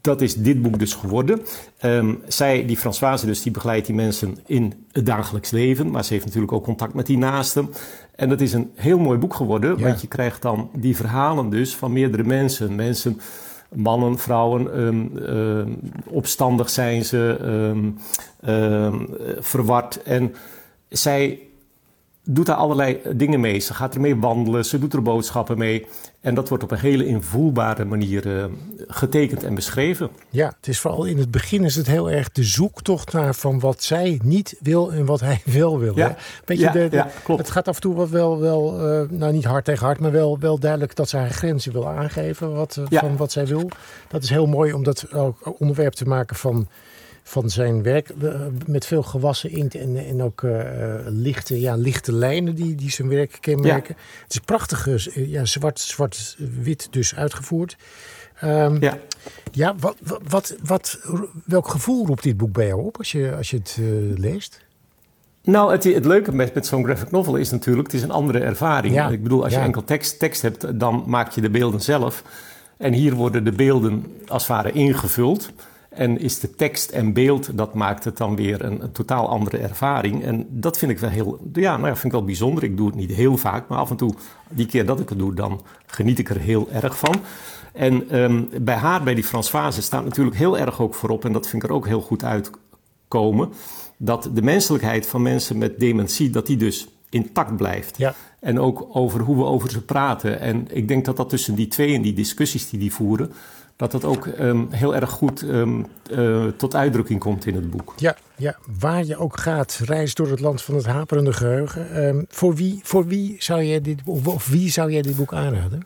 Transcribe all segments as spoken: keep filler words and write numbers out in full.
dat is dit boek dus geworden. Um, zij, die Françoise dus, die begeleidt die mensen in het dagelijks leven. Maar ze heeft natuurlijk ook contact met die naasten. En dat is een heel mooi boek geworden. Ja. Want je krijgt dan die verhalen dus van meerdere mensen. Mensen, mannen, vrouwen, um, um, opstandig zijn ze, um, um, verward. En zij doet daar allerlei dingen mee. Ze gaat ermee wandelen, ze doet er boodschappen mee. En dat wordt op een hele invoelbare manier uh, getekend en beschreven. Ja, het is vooral in het begin is het heel erg de zoektocht naar van wat zij niet wil en wat hij wel wil. Ja, hè? Beetje ja, de, de, ja, klopt. Het gaat af en toe wat wel, wel uh, nou niet hard tegen hard, maar wel, wel duidelijk dat ze haar grenzen wil aangeven wat, uh, ja. van wat zij wil. Dat is heel mooi om dat ook onderwerp te maken van... van zijn werk uh, met veel gewassen inkt en, en ook uh, lichte, ja, lichte lijnen die, die zijn werk kenmerken. Ja. Het is prachtig, uh, ja, zwart, zwart-wit dus uitgevoerd. Um, ja, ja wat, wat, wat, welk gevoel roept dit boek bij jou op als je, als je het uh, leest? Nou, het, het leuke met, met zo'n graphic novel is natuurlijk, het is een andere ervaring. Ja. Ik bedoel, als je ja. enkel tekst, tekst hebt, dan maak je de beelden zelf. En hier worden de beelden als het ware ingevuld. En is de tekst en beeld, dat maakt het dan weer een, een totaal andere ervaring. En dat vind ik wel heel, ja, nou ja, vind ik wel bijzonder. Ik doe het niet heel vaak, maar af en toe, die keer dat ik het doe, dan geniet ik er heel erg van. En um, bij haar, bij die Françoise, staat natuurlijk heel erg ook voorop, en dat vind ik er ook heel goed uitkomen, dat de menselijkheid van mensen met dementie, dat die dus intact blijft. Ja. En ook over hoe we over ze praten. En ik denk dat dat tussen die twee en die discussies die die voeren, dat dat ook um, heel erg goed um, uh, tot uitdrukking komt in het boek. Ja, ja, waar je ook gaat, reis door het land van het haperende geheugen. Um, voor, wie, voor wie zou jij dit, of wie zou jij dit boek aanraden?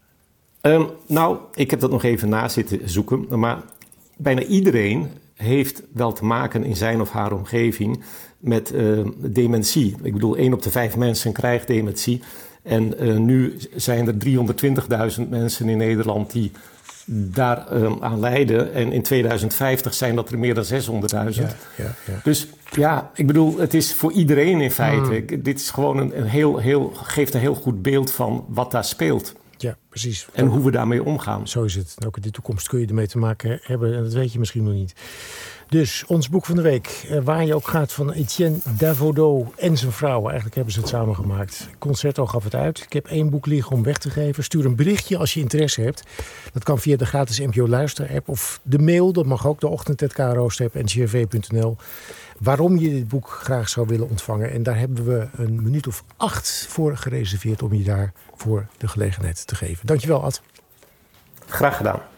Um, nou, ik heb dat nog even na zitten zoeken. Maar bijna iedereen heeft wel te maken in zijn of haar omgeving met uh, dementie. Ik bedoel, één op de vijf mensen krijgt dementie. En uh, nu zijn er driehonderdtwintigduizend mensen in Nederland die daar um, aan lijden. En in tweeduizend vijftig zijn dat er meer dan zeshonderdduizend. Ja, ja, ja. Dus ja, ik bedoel, het is voor iedereen in feite. Mm. Dit is gewoon een, een heel, heel, geeft een heel goed beeld van wat daar speelt. Ja, precies. En hoe we daarmee omgaan. Zo is het. Ook in de toekomst kun je ermee te maken hebben. En dat weet je misschien nog niet. Dus ons boek van de week. Waar je ook gaat, van Etienne Davodeau en zijn vrouw. Eigenlijk hebben ze het samen gemaakt. Concerto gaf het uit. Ik heb één boek liggen om weg te geven. Stuur een berichtje als je interesse hebt. Dat kan via de gratis N P O Luister app. Of de mail, dat mag ook. De ochtend at k r o streep n c r v punt n l. Waarom je dit boek graag zou willen ontvangen. En daar hebben we een minuut of acht voor gereserveerd om je daarvoor de gelegenheid te geven. Dankjewel, Ad. Graag gedaan.